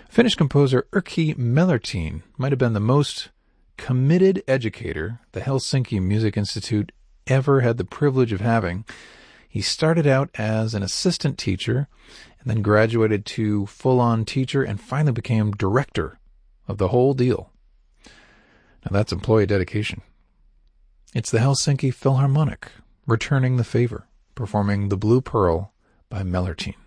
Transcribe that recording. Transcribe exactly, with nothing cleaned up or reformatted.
Finnish composer Erkki Mellertin might have been the most committed educator the Helsinki Music Institute ever had the privilege of having. He started out as an assistant teacher and then graduated to full-on teacher and finally became director of the whole deal. Now that's employee dedication. It's the Helsinki Philharmonic returning the favor, performing The Blue Pearl by Mellertin.